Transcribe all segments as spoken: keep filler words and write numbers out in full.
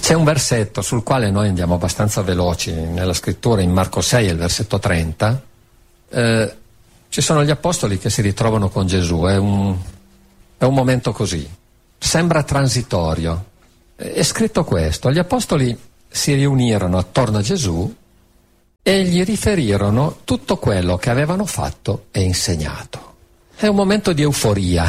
C'è un versetto sul quale noi andiamo abbastanza veloci nella scrittura, in Marco sei, il versetto trenta. Eh, ci sono gli apostoli che si ritrovano con Gesù, è un, è un momento così, sembra transitorio. È scritto questo: gli apostoli si riunirono attorno a Gesù e gli riferirono tutto quello che avevano fatto e insegnato. È un momento di euforia,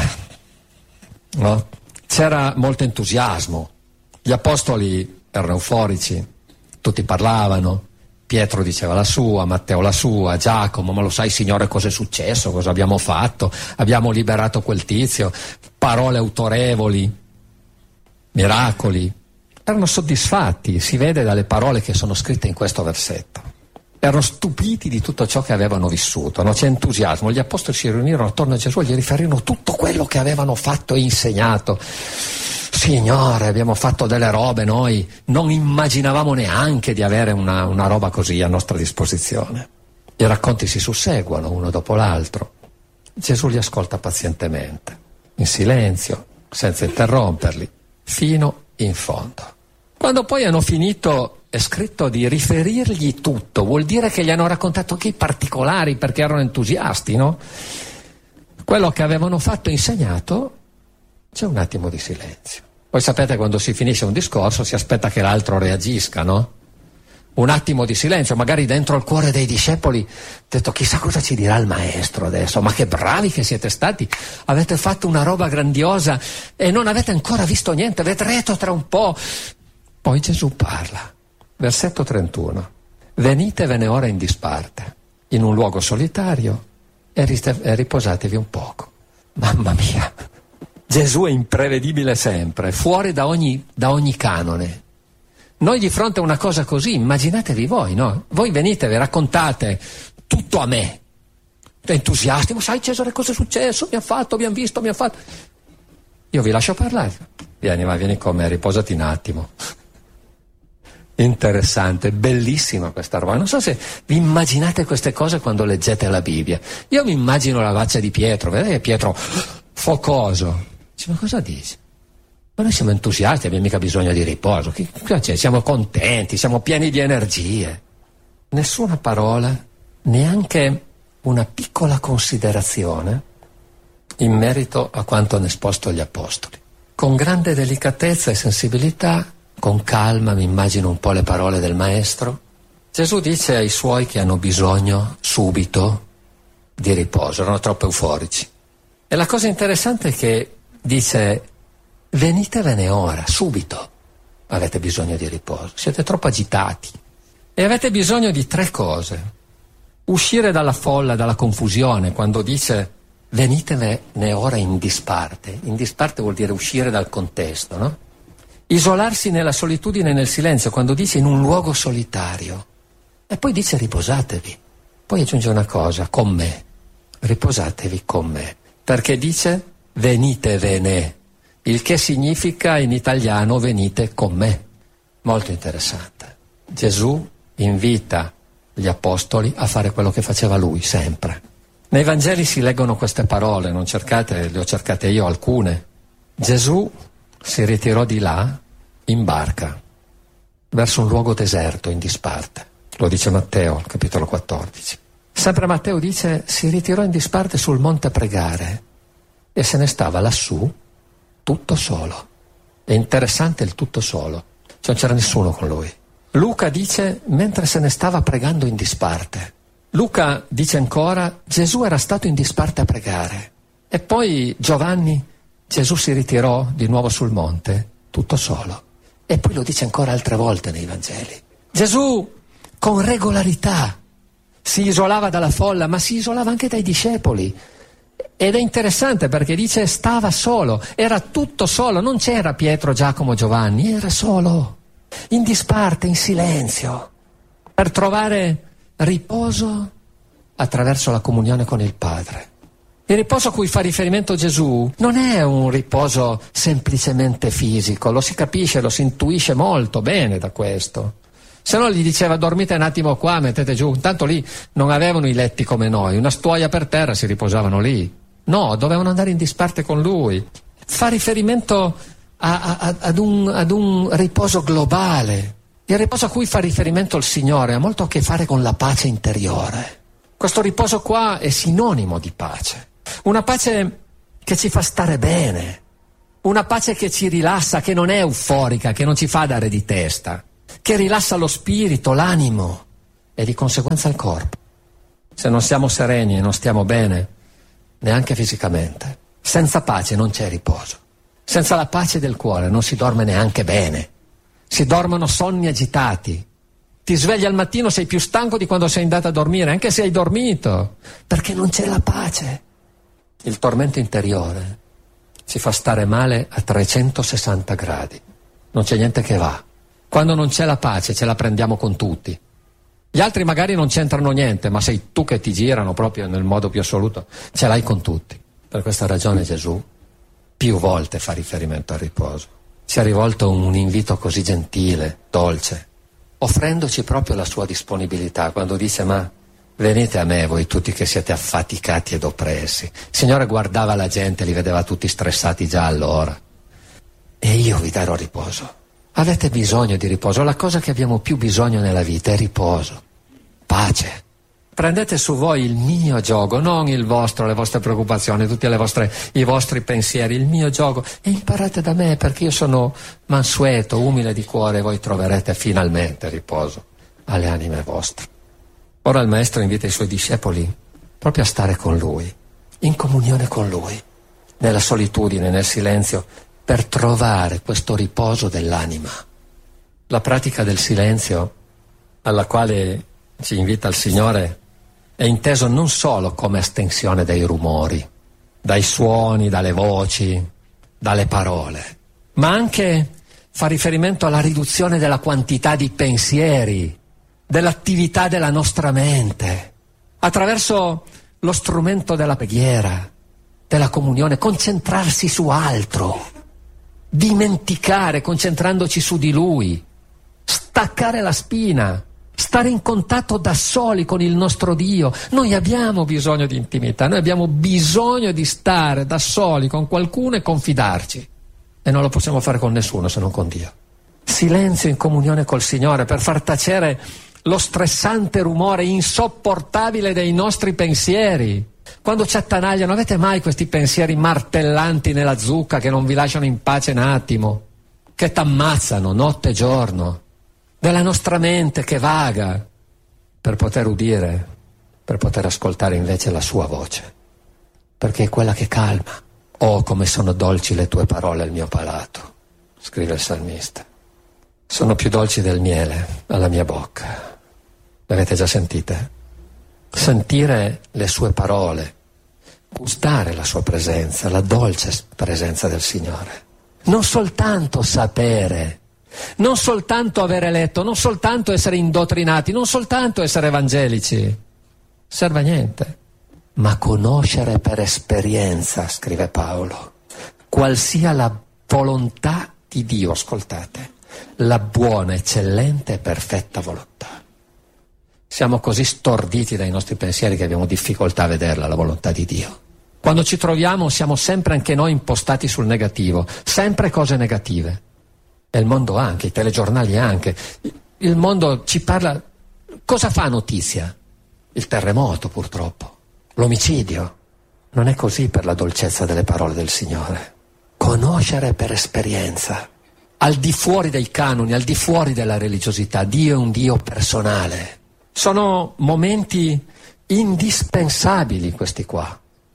no? C'era molto entusiasmo, gli apostoli erano euforici, tutti parlavano, Pietro diceva la sua, Matteo la sua, Giacomo: ma lo sai, Signore, cosa è successo, cosa abbiamo fatto, abbiamo liberato quel tizio, parole autorevoli, miracoli. Erano soddisfatti, si vede dalle parole che sono scritte in questo versetto. Erano stupiti di tutto ciò che avevano vissuto, no? C'è entusiasmo. Gli apostoli si riunirono attorno a Gesù e gli riferirono tutto quello che avevano fatto e insegnato. Signore, abbiamo fatto delle robe, noi non immaginavamo neanche di avere una, una roba così a nostra disposizione. I racconti si susseguono uno dopo l'altro. Gesù li ascolta pazientemente, in silenzio, senza interromperli, fino in fondo. Quando poi hanno finito, è scritto di riferirgli tutto, vuol dire che gli hanno raccontato anche i particolari, perché erano entusiasti, no? Quello che avevano fatto e insegnato. C'è un attimo di silenzio. Voi sapete, quando si finisce un discorso si aspetta che l'altro reagisca, no? Un attimo di silenzio, magari dentro il cuore dei discepoli, detto: chissà cosa ci dirà il maestro adesso, ma che bravi che siete stati, avete fatto una roba grandiosa e non avete ancora visto niente, vedrete tra un po'. Poi Gesù parla, versetto trentuno: venitevene ora in disparte, in un luogo solitario, e riposatevi un poco. Mamma mia! Gesù è imprevedibile sempre, fuori da ogni, da ogni canone. Noi di fronte a una cosa così, immaginatevi voi, no? Voi venite, vi raccontate tutto a me, entusiasti: ma sai, Cesare, cosa è successo? Mi ha fatto, abbiamo visto, mi ha fatto. Io vi lascio parlare. Vieni, ma vieni con me, riposati un attimo. Interessante, bellissima questa roba. Non so se vi immaginate queste cose quando leggete la Bibbia. Io mi immagino la faccia di Pietro, vedete Pietro focoso. Ma cosa dici? Ma noi siamo entusiasti, abbiamo mica bisogno di riposo. Che cosa c'è? Siamo contenti, siamo pieni di energie. Nessuna parola, neanche una piccola considerazione in merito a quanto hanno esposto gli apostoli. Con grande delicatezza e sensibilità, con calma, mi immagino un po' le parole del maestro, Gesù dice ai suoi che hanno bisogno subito di riposo, erano troppo euforici. E la cosa interessante è che dice: venitevene ora, subito, avete bisogno di riposo, siete troppo agitati e avete bisogno di tre cose: uscire dalla folla, dalla confusione. Quando dice venitevene ora in disparte, in disparte vuol dire uscire dal contesto, no? Isolarsi nella solitudine e nel silenzio, quando dice in un luogo solitario. E poi dice riposatevi, poi aggiunge una cosa: con me, riposatevi con me, perché dice venitevene, il che significa in italiano venite con me. Molto interessante. Gesù invita gli apostoli a fare quello che faceva lui sempre. Nei Vangeli si leggono queste parole, non cercate, le ho cercate io alcune. Gesù si ritirò di là in barca verso un luogo deserto in disparte. Lo dice Matteo, capitolo quattordici. Sempre Matteo dice: si ritirò in disparte sul monte a pregare e se ne stava lassù tutto solo. È interessante il tutto solo, cioè non c'era nessuno con lui. Luca dice mentre se ne stava pregando in disparte. Luca dice ancora: Gesù era stato in disparte a pregare. E poi Giovanni: Gesù si ritirò di nuovo sul monte tutto solo. E poi lo dice ancora altre volte nei Vangeli. Gesù con regolarità si isolava dalla folla, ma si isolava anche dai discepoli. Ed è interessante perché dice stava solo, era tutto solo, non c'era Pietro, Giacomo, Giovanni, era solo, in disparte, in silenzio, per trovare riposo attraverso la comunione con il Padre. Il riposo a cui fa riferimento Gesù non è un riposo semplicemente fisico, lo si capisce, lo si intuisce molto bene da questo. Se no gli diceva dormite un attimo qua, mettete giù, intanto lì non avevano i letti come noi, una stuoia per terra, si riposavano lì. No, dovevano andare in disparte con lui. Fa riferimento a, a, ad, un, ad un riposo globale. Il riposo a cui fa riferimento il Signore ha molto a che fare con la pace interiore. Questo riposo qua è sinonimo di pace. Una pace che ci fa stare bene, una pace che ci rilassa, che non è euforica, che non ci fa dare di testa, che rilassa lo spirito, l'animo e di conseguenza il corpo. Se non siamo sereni e non stiamo bene, neanche fisicamente, senza pace non c'è riposo. Senza la pace del cuore non si dorme neanche bene. Si dormono sonni agitati. Ti svegli al mattino, sei più stanco di quando sei andato a dormire, anche se hai dormito, perché non c'è la pace. Il tormento interiore ci fa stare male a trecentosessanta gradi. Non c'è niente che va. Quando non c'è la pace ce la prendiamo con tutti. Gli altri magari non c'entrano niente, ma sei tu che ti girano proprio nel modo più assoluto, ce l'hai con tutti. Per questa ragione Gesù più volte fa riferimento al riposo. Ci ha rivolto un invito così gentile, dolce, offrendoci proprio la sua disponibilità quando dice: ma venite a me voi tutti che siete affaticati ed oppressi. Il Signore guardava la gente, li vedeva tutti stressati già allora. E io vi darò riposo. Avete bisogno di riposo. La cosa che abbiamo più bisogno nella vita è riposo, pace. Prendete su voi il mio giogo, non il vostro, le vostre preoccupazioni, tutti le vostre, i vostri pensieri, il mio giogo, e imparate da me, perché io sono mansueto, umile di cuore, e voi troverete finalmente riposo alle anime vostre. Ora il Maestro invita i suoi discepoli proprio a stare con Lui, in comunione con Lui, nella solitudine, nel silenzio, per trovare questo riposo dell'anima. La pratica del silenzio, alla quale ci invita il Signore, è inteso non solo come astensione dai rumori, dai suoni, dalle voci, dalle parole, ma anche fa riferimento alla riduzione della quantità di pensieri, dell'attività della nostra mente, attraverso lo strumento della preghiera, della comunione, concentrarsi su altro, dimenticare concentrandoci su di Lui, staccare la spina, stare in contatto da soli con il nostro Dio. Noi abbiamo bisogno di intimità, noi abbiamo bisogno di stare da soli con qualcuno e confidarci, e non lo possiamo fare con nessuno se non con Dio. Silenzio in comunione col Signore per far tacere lo stressante rumore insopportabile dei nostri pensieri. Quando ci attanagliano, avete mai questi pensieri martellanti nella zucca che non vi lasciano in pace un attimo, che t'ammazzano notte e giorno, della nostra mente che vaga per poter udire, per poter ascoltare invece la sua voce, perché è quella che calma. Oh, come sono dolci le tue parole al mio palato, scrive il salmista. Sono più dolci del miele alla mia bocca. Le avete già sentite? Sentire le sue parole, gustare la sua presenza, la dolce presenza del Signore. Non soltanto sapere, non soltanto avere letto, non soltanto essere indottrinati, non soltanto essere evangelici, serve a niente, ma conoscere per esperienza, scrive Paolo, qual sia la volontà di Dio, ascoltate, la buona, eccellente e perfetta volontà. Siamo così storditi dai nostri pensieri che abbiamo difficoltà a vederla, la volontà di Dio. Quando ci troviamo siamo sempre anche noi impostati sul negativo, sempre cose negative. E il mondo anche, i telegiornali anche. Il mondo ci parla. Cosa fa notizia? Il terremoto, purtroppo. L'omicidio. Non è così per la dolcezza delle parole del Signore. Conoscere per esperienza. Al di fuori dei canoni, al di fuori della religiosità, Dio è un Dio personale. Sono momenti indispensabili questi qua,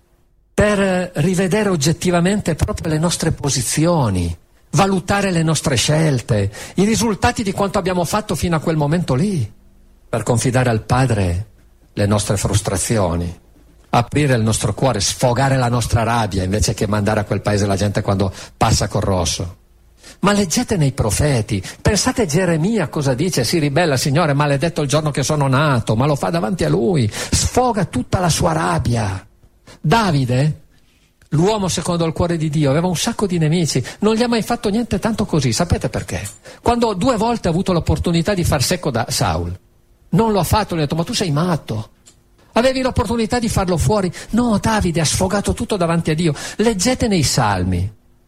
per rivedere oggettivamente proprio le nostre posizioni, valutare le nostre scelte, i risultati di quanto abbiamo fatto fino a quel momento lì, per confidare al Padre le nostre frustrazioni, aprire il nostro cuore, sfogare la nostra rabbia invece che mandare a quel paese la gente quando passa col rosso. Ma leggete nei profeti, pensate Geremia cosa dice, si ribella, Signore, maledetto il giorno che sono nato, ma lo fa davanti a lui, sfoga tutta la sua rabbia. Davide, l'uomo secondo il cuore di Dio, aveva un sacco di nemici, non gli ha mai fatto niente tanto così, sapete perché? Quando due volte ha avuto l'opportunità di far secco da Saul, non lo ha fatto, gli ha detto, ma tu sei matto. Avevi l'opportunità di farlo fuori? No, Davide ha sfogato tutto davanti a Dio. Leggete nei Salmi.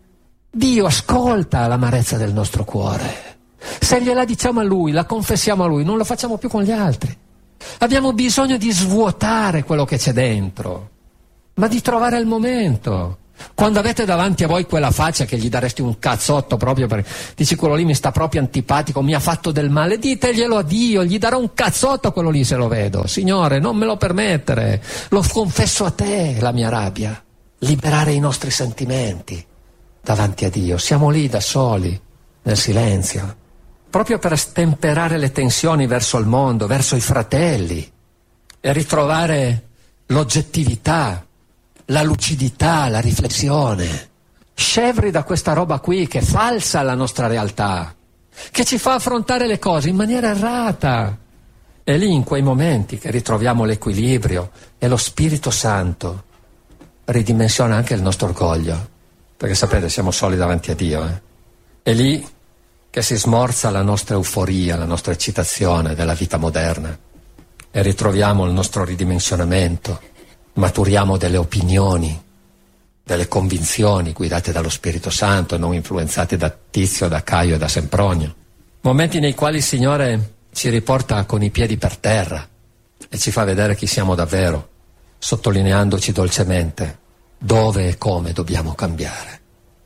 Dio ascolta l'amarezza del nostro cuore. Se gliela diciamo a Lui, la confessiamo a Lui, non lo facciamo più con gli altri. Abbiamo bisogno di svuotare quello che c'è dentro, ma di trovare il momento. Quando avete davanti a voi quella faccia che gli daresti un cazzotto proprio perché dici quello lì mi sta proprio antipatico, mi ha fatto del male, diteglielo a Dio, gli darò un cazzotto a quello lì se lo vedo. Signore, non me lo permettere, lo confesso a te la mia rabbia. Liberare i nostri sentimenti davanti a Dio. Siamo lì da soli, nel silenzio, proprio per stemperare le tensioni verso il mondo, verso i fratelli, e ritrovare l'oggettività, la lucidità, la riflessione, scevri da questa roba qui che falsa la nostra realtà, che ci fa affrontare le cose in maniera errata. È lì in quei momenti che ritroviamo l'equilibrio e lo Spirito Santo ridimensiona anche il nostro orgoglio, perché sapete siamo soli davanti a Dio. Eh? È lì che si smorza la nostra euforia, la nostra eccitazione della vita moderna e ritroviamo il nostro ridimensionamento. Maturiamo delle opinioni, delle convinzioni guidate dallo Spirito Santo e non influenzate da Tizio, da Caio e da Sempronio. Momenti nei quali il Signore ci riporta con i piedi per terra e ci fa vedere chi siamo davvero, sottolineandoci dolcemente dove e come dobbiamo cambiare.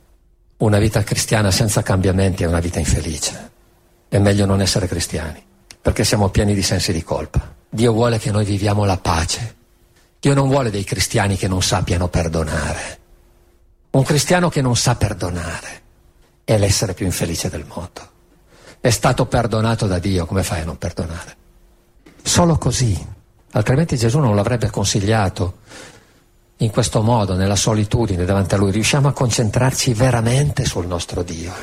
Una vita cristiana senza cambiamenti è una vita infelice. È meglio non essere cristiani, perché siamo pieni di sensi di colpa. Dio vuole che noi viviamo la pace. Dio non vuole dei cristiani che non sappiano perdonare. Un cristiano che non sa perdonare è l'essere più infelice del mondo. È stato perdonato da Dio, come fai a non perdonare? Solo così, altrimenti Gesù non l'avrebbe consigliato in questo modo, nella solitudine davanti a Lui. Riusciamo a concentrarci veramente sul nostro Dio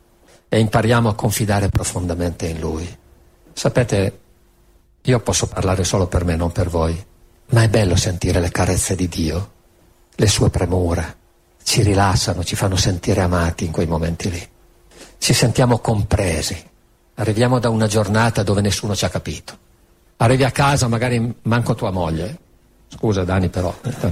e impariamo a confidare profondamente in Lui. Sapete, io posso parlare solo per me, non per voi. Ma è bello sentire le carezze di Dio, le sue premure, ci rilassano, ci fanno sentire amati in quei momenti lì. Ci sentiamo compresi, arriviamo da una giornata dove nessuno ci ha capito. Arrivi a casa, magari manco tua moglie, scusa Dani però,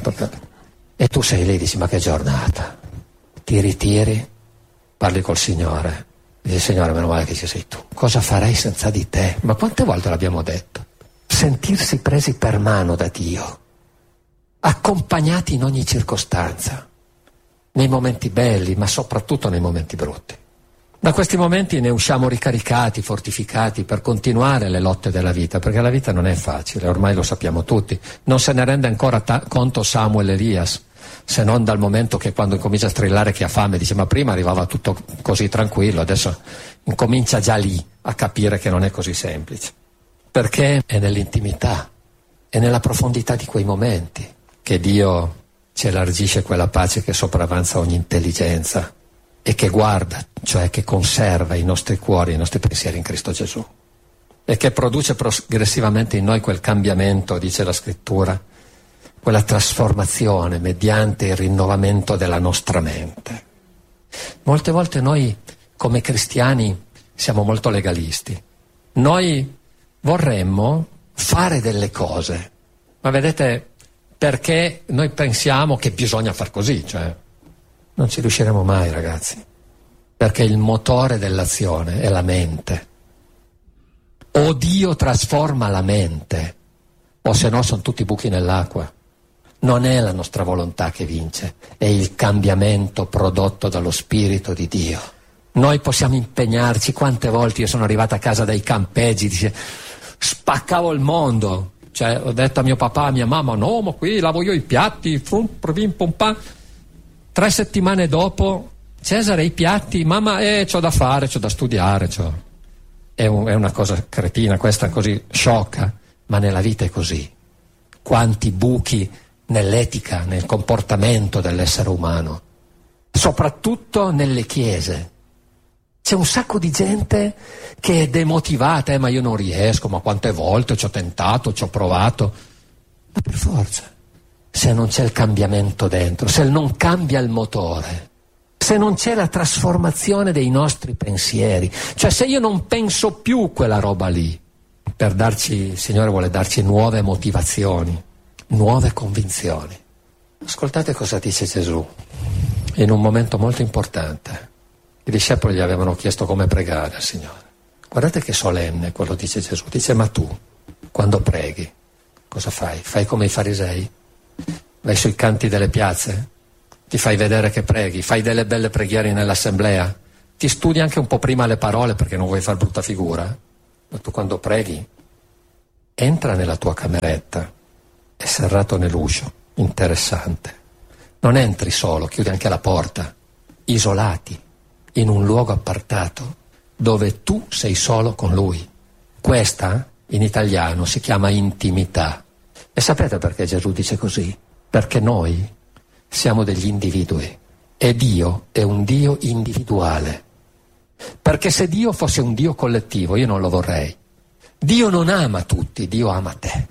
e tu sei lì e dici ma che giornata. Ti ritiri, parli col Signore, dici Signore meno male che ci sei tu, cosa farei senza di te? Ma quante volte l'abbiamo detto? Sentirsi presi per mano da Dio, accompagnati in ogni circostanza, nei momenti belli, ma soprattutto nei momenti brutti. Da questi momenti ne usciamo ricaricati, fortificati per continuare le lotte della vita, perché la vita non è facile, ormai lo sappiamo tutti. Non se ne rende ancora ta- conto Samuel Elias, se non dal momento che quando incomincia a strillare che ha fame, dice ma prima arrivava tutto così tranquillo, adesso incomincia già lì a capire che non è così semplice. Perché è nell'intimità, è nella profondità di quei momenti che Dio ci elargisce quella pace che sopravanza ogni intelligenza e che guarda, cioè che conserva i nostri cuori, i nostri pensieri in Cristo Gesù e che produce progressivamente in noi quel cambiamento, dice la Scrittura, quella trasformazione mediante il rinnovamento della nostra mente. Molte volte noi come cristiani siamo molto legalisti. Noi vorremmo fare delle cose, ma vedete perché noi pensiamo che bisogna far così, cioè non ci riusciremo mai ragazzi, perché il motore dell'azione è la mente. O Dio trasforma la mente, o se no sono tutti buchi nell'acqua. Non è la nostra volontà che vince, è il cambiamento prodotto dallo Spirito di Dio. Noi possiamo impegnarci, quante volte io sono arrivato a casa dai campeggi, dice, spaccavo il mondo, cioè ho detto a mio papà, a mia mamma, no, ma qui lavo io i piatti, frum, prim, pum, pam. Tre settimane dopo, Cesare i piatti, mamma, eh, c'ho da fare, c'ho da studiare, c'ho. È, un, è una cosa cretina, questa così sciocca, ma nella vita è così. Quanti buchi nell'etica, nel comportamento dell'essere umano, soprattutto nelle chiese. C'è un sacco di gente che è demotivata, eh, ma io non riesco, ma quante volte ci ho tentato, ci ho provato. Ma per forza, se non c'è il cambiamento dentro, se non cambia il motore, se non c'è la trasformazione dei nostri pensieri, cioè se io non penso più quella roba lì, per darci, il Signore vuole darci nuove motivazioni, nuove convinzioni. Ascoltate cosa dice Gesù. in un momento molto importante, i discepoli gli avevano chiesto come pregare al Signore. Guardate che solenne quello dice Gesù. Dice: ma tu, quando preghi, cosa fai? Fai come i farisei? Vai sui canti delle piazze? Ti fai vedere che preghi? Fai delle belle preghiere nell'assemblea? Ti studi anche un po' prima le parole perché non vuoi far brutta figura? Ma tu quando preghi, entra nella tua cameretta, è serrato nell'uscio, interessante. Non entri solo, chiudi anche la porta, isolati, in un luogo appartato, dove tu sei solo con Lui. Questa, in italiano, si chiama intimità. E sapete perché Gesù dice così? Perché noi siamo degli individui e Dio è un Dio individuale. Perché se Dio fosse un Dio collettivo, io non lo vorrei. Dio non ama tutti, Dio ama te.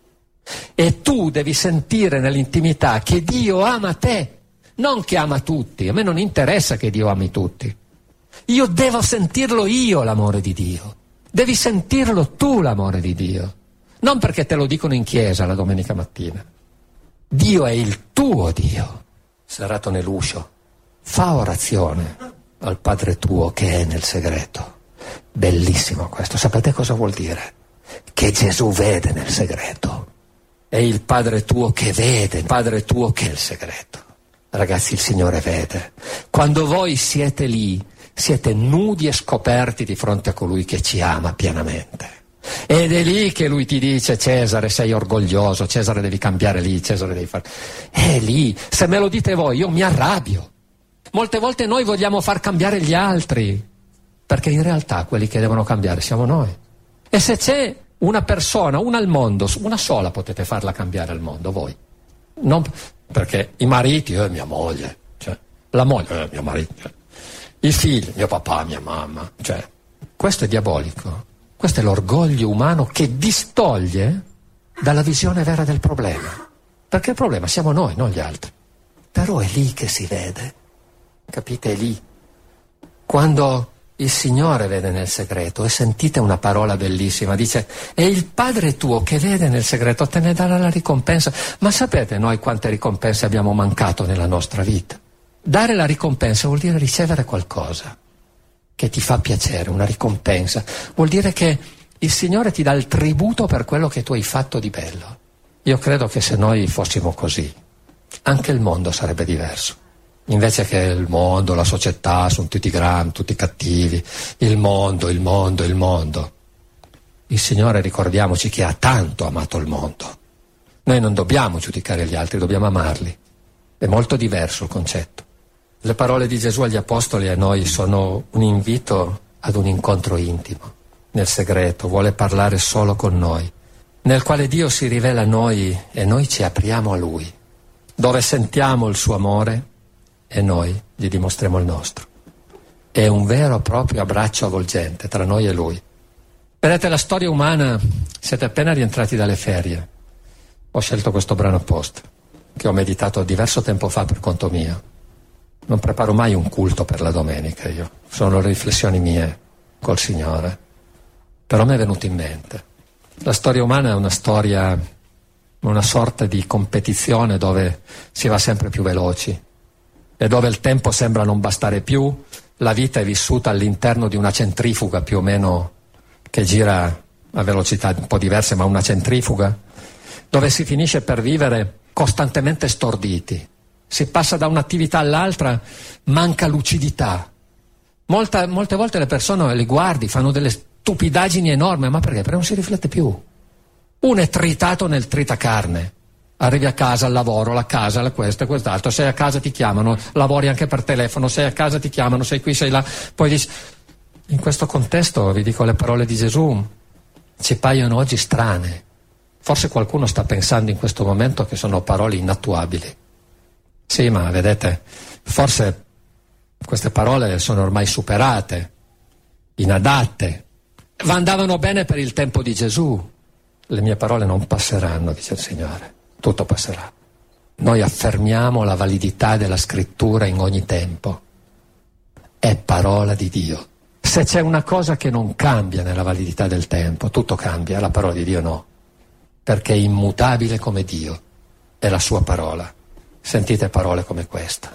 E tu devi sentire nell'intimità che Dio ama te, non che ama tutti. A me non interessa che Dio ami tutti. Io devo sentirlo io l'amore di Dio. Devi sentirlo tu l'amore di Dio. Non perché te lo dicono in chiesa la domenica mattina. Dio è il tuo Dio. Serrato nell'uscio, fa orazione al Padre tuo che è nel segreto. Bellissimo questo. Sapete cosa vuol dire? Che Gesù vede nel segreto. È il Padre tuo che vede, il Padre tuo che è il segreto. Ragazzi, il Signore vede. Quando voi siete lì, siete nudi e scoperti di fronte a colui che ci ama pienamente. Ed è lì che lui ti dice: Cesare, sei orgoglioso, Cesare devi cambiare lì, Cesare devi fare... È lì. Se me lo dite voi, io mi arrabbio. Molte volte noi vogliamo far cambiare gli altri, perché in realtà quelli che devono cambiare siamo noi. E se c'è una persona, una al mondo, una sola potete farla cambiare al mondo, voi. Non perché i mariti, eh, mia moglie, cioè, la moglie, eh, mio marito, cioè, i figli, mio papà, mia mamma, cioè, questo è diabolico. Questo è l'orgoglio umano che distoglie dalla visione vera del problema. Perché il problema siamo noi, non gli altri. Però è lì che si vede. Capite? È lì. Quando il Signore vede nel segreto, e sentite una parola bellissima, dice: è il Padre tuo che vede nel segreto, te ne darà la ricompensa. Ma sapete noi quante ricompense abbiamo mancato nella nostra vita? Dare la ricompensa vuol dire ricevere qualcosa che ti fa piacere, una ricompensa. Vuol dire che il Signore ti dà il tributo per quello che tu hai fatto di bello. Io credo che se noi fossimo così, anche il mondo sarebbe diverso. Invece che il mondo, la società, sono tutti grandi, tutti cattivi, il mondo, il mondo, il mondo. Il Signore, ricordiamoci che ha tanto amato il mondo. Noi non dobbiamo giudicare gli altri, dobbiamo amarli. È molto diverso il concetto. Le parole di Gesù agli Apostoli e a noi sono un invito ad un incontro intimo, nel segreto, vuole parlare solo con noi, nel quale Dio si rivela a noi e noi ci apriamo a Lui, dove sentiamo il suo amore e noi gli dimostriamo il nostro. È un vero e proprio abbraccio avvolgente tra noi e Lui. Vedete, la storia umana, siete appena rientrati dalle ferie. Ho scelto questo brano apposta, che ho meditato diverso tempo fa per conto mio. Non preparo mai un culto per la domenica io, sono riflessioni mie col Signore. Però mi è venuto in mente. La storia umana è una storia, una sorta di competizione dove si va sempre più veloci e dove il tempo sembra non bastare più, la vita è vissuta all'interno di una centrifuga più o meno che gira a velocità un po' diverse, ma una centrifuga, dove si finisce per vivere costantemente storditi. Si passa da un'attività all'altra, manca lucidità. Molta, molte volte le persone le guardi, fanno delle stupidaggini enormi, ma perché? Perché non si riflette più. Uno è tritato nel tritacarne. Arrivi a casa, al lavoro, la casa, la questo e quest'altro, sei a casa ti chiamano, lavori anche per telefono, sei a casa ti chiamano, sei qui, sei là, poi dici... In questo contesto, vi dico, le parole di Gesù ci paiono oggi strane. Forse qualcuno sta pensando in questo momento che sono parole inattuabili. Sì, ma vedete, forse queste parole sono ormai superate, inadatte, ma andavano bene per il tempo di Gesù. Le mie parole non passeranno, dice il Signore, tutto passerà. Noi affermiamo la validità della scrittura in ogni tempo. È parola di Dio. Se c'è una cosa che non cambia nella validità del tempo, tutto cambia, la parola di Dio no, perché è immutabile come Dio, è la sua parola. Sentite parole come questa: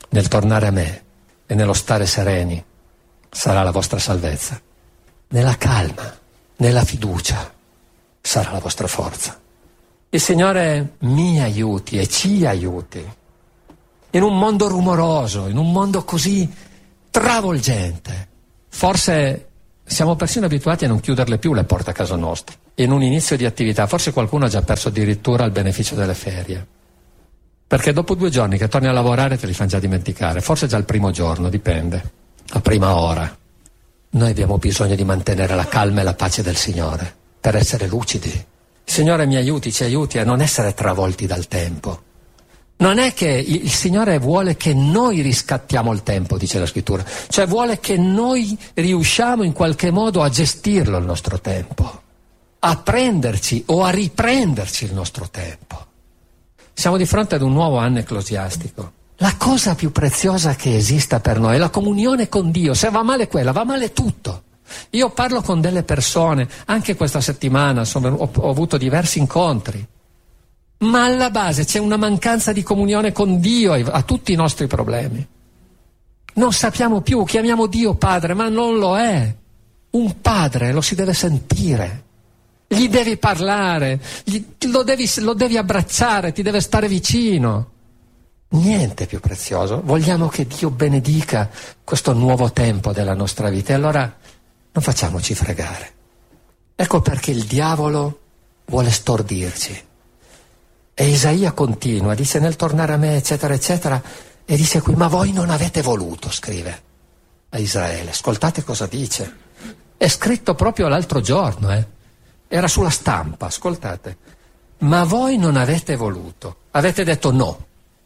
nel tornare a me e nello stare sereni sarà la vostra salvezza. Nella calma, nella fiducia sarà la vostra forza. Il Signore mi aiuti e ci aiuti in un mondo rumoroso, in un mondo così travolgente. Forse siamo persino abituati a non chiuderle più le porte a casa nostra. In un inizio di attività, forse qualcuno ha già perso addirittura il beneficio delle ferie. Perché dopo due giorni che torni a lavorare te li fanno già dimenticare, forse già il primo giorno, dipende, la prima ora. Noi abbiamo bisogno di mantenere la calma e la pace del Signore per essere lucidi. Il Signore mi aiuti, ci aiuti a non essere travolti dal tempo. Non è che il Signore vuole che noi riscattiamo il tempo, dice la Scrittura, cioè vuole che noi riusciamo in qualche modo a gestirlo il nostro tempo, a prenderci o a riprenderci il nostro tempo. Siamo di fronte ad un nuovo anno ecclesiastico. La cosa più preziosa che esista per noi è la comunione con Dio. Se va male quella, va male tutto. Io parlo con delle persone, anche questa settimana insomma, ho, ho avuto diversi incontri, ma alla base c'è una mancanza di comunione con Dio a tutti i nostri problemi. Non sappiamo più, chiamiamo Dio Padre, ma non lo è. Un padre lo si deve sentire. Gli devi parlare, gli, lo, devi, lo devi abbracciare, ti deve stare vicino. Niente più prezioso. Vogliamo che Dio benedica questo nuovo tempo della nostra vita e allora non facciamoci fregare. Ecco perché il diavolo vuole stordirci. E Isaia continua, dice nel tornare a me, eccetera, eccetera, e dice qui, ma voi non avete voluto, scrive a Israele. Ascoltate cosa dice. È scritto proprio l'altro giorno, eh. Era sulla stampa, ascoltate. Ma voi non avete voluto, avete detto no.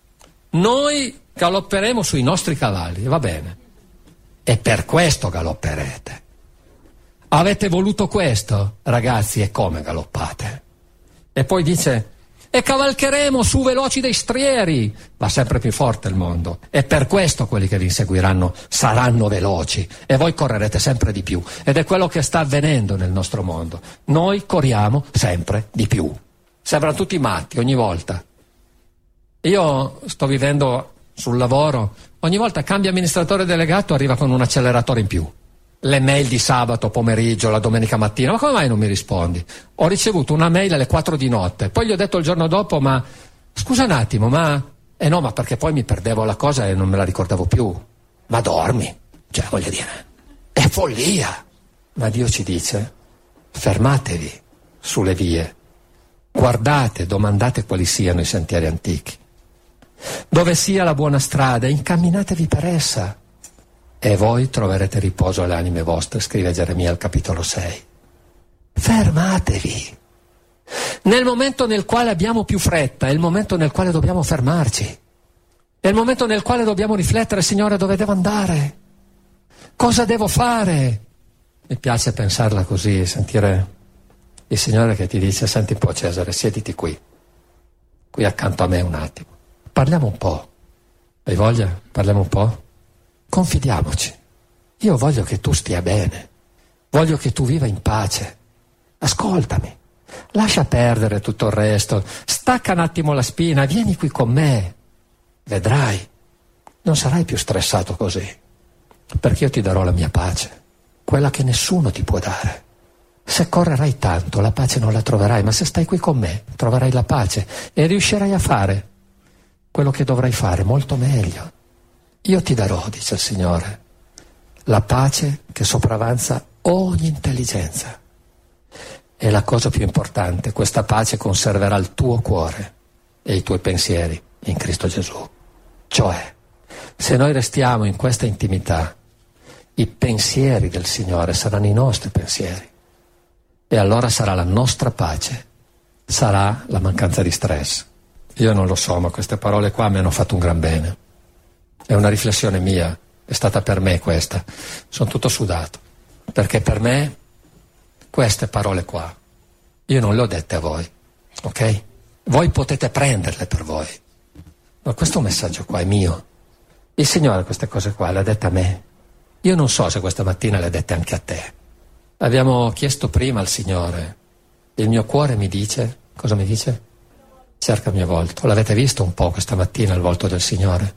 Noi galopperemo sui nostri cavalli, va bene. E per questo galopperete. Avete voluto questo? Ragazzi, e come galoppate? E poi dice, e cavalcheremo su veloci dei strieri. Va sempre più forte il mondo. E per questo quelli che vi inseguiranno saranno veloci. E voi correrete sempre di più. Ed è quello che sta avvenendo nel nostro mondo. Noi corriamo sempre di più. Sembrano tutti matti ogni volta. Io sto vivendo sul lavoro, ogni volta cambia amministratore delegato, arriva con un acceleratore in più. Le mail di sabato pomeriggio, la domenica mattina, ma come mai non mi rispondi? Ho ricevuto una mail alle quattro di notte, poi gli ho detto il giorno dopo, ma scusa un attimo, ma... Eh no, ma perché poi mi perdevo la cosa e non me la ricordavo più. Ma dormi, cioè voglio dire, è follia. Ma Dio ci dice, fermatevi sulle vie, guardate, domandate quali siano i sentieri antichi. Dove sia la buona strada, incamminatevi per essa e voi troverete riposo alle anime vostre, scrive Geremia al capitolo sei. Fermatevi. Nel momento nel quale abbiamo più fretta è il momento nel quale dobbiamo fermarci, è il momento nel quale dobbiamo riflettere, Signore, dove devo andare? Cosa devo fare? Mi piace pensarla così, sentire il Signore che ti dice, senti un po' Cesare, siediti qui, qui accanto a me un attimo. Parliamo un po'. Hai voglia? Parliamo un po'? Confidiamoci. Io voglio che tu stia bene. Voglio che tu viva in pace. Ascoltami. Lascia perdere tutto il resto. Stacca un attimo la spina. Vieni qui con me. Vedrai. Non sarai più stressato così. Perché io ti darò la mia pace. Quella che nessuno ti può dare. Se correrai tanto, la pace non la troverai. Ma se stai qui con me, troverai la pace. E riuscirai a fare quello che dovrai fare molto meglio. Io ti darò, dice il Signore, la pace che sopravanza ogni intelligenza. E la cosa più importante, questa pace conserverà il tuo cuore e i tuoi pensieri in Cristo Gesù. Cioè, se noi restiamo in questa intimità, i pensieri del Signore saranno i nostri pensieri. E allora sarà la nostra pace, sarà la mancanza di stress. Io non lo so, ma queste parole qua mi hanno fatto un gran bene. È una riflessione mia, è stata per me questa. Sono tutto sudato, perché per me queste parole qua, io non le ho dette a voi, ok? Voi potete prenderle per voi, ma questo messaggio qua è mio. Il Signore queste cose qua le ha dette a me. Io non so se questa mattina le ha dette anche a te. Abbiamo chiesto prima al Signore, il mio cuore mi dice, cosa mi dice? Cerca il mio volto. L'avete visto un po' questa mattina il volto del Signore?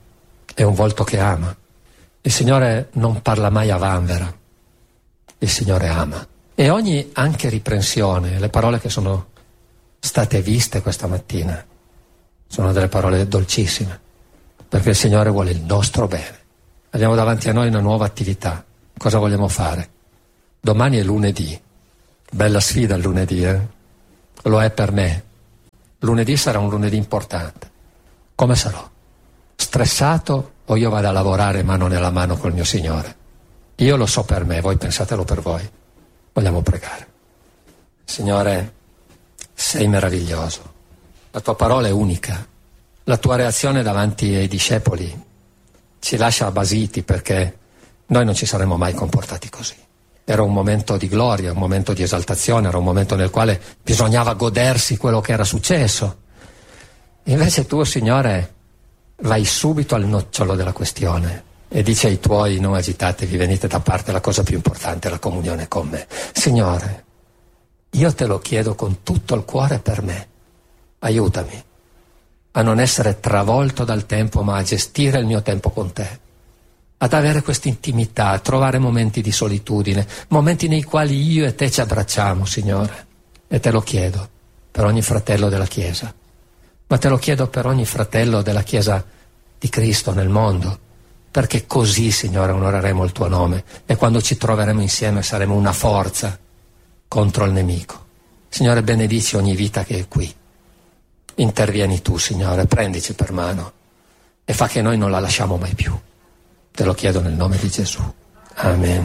è un volto che ama. Il Signore non parla mai a vanvera, il Signore ama. E ogni anche riprensione, le parole che sono state viste questa mattina, sono delle parole dolcissime, perché il Signore vuole il nostro bene. Abbiamo davanti a noi una nuova attività. Cosa vogliamo fare? Domani è lunedì, bella sfida il lunedì, eh? Lo è per me. Lunedì sarà un lunedì importante. Come sarò? Stressato o io vado a lavorare mano nella mano col mio Signore? Io lo so per me, voi pensatelo per voi. Vogliamo pregare. Signore, sei meraviglioso. La tua parola è unica. La tua reazione davanti ai discepoli ci lascia basiti, perché noi non ci saremmo mai comportati così. Era un momento di gloria, un momento di esaltazione, era un momento nel quale bisognava godersi quello che era successo. Invece tu, Signore, vai subito al nocciolo della questione e dici ai tuoi: non agitatevi, venite da parte, la cosa più importante è la comunione con me. Signore, io te lo chiedo con tutto il cuore per me. Aiutami a non essere travolto dal tempo, ma a gestire il mio tempo con te, ad avere questa intimità, a trovare momenti di solitudine, momenti nei quali io e te ci abbracciamo, Signore. E te lo chiedo per ogni fratello della Chiesa, ma te lo chiedo per ogni fratello della Chiesa di Cristo nel mondo, perché così, Signore, onoreremo il tuo nome e quando ci troveremo insieme saremo una forza contro il nemico. Signore, benedici ogni vita che è qui. Intervieni tu, Signore, prendici per mano e fa che noi non la lasciamo mai più. Te lo chiedo nel nome di Gesù. Amen.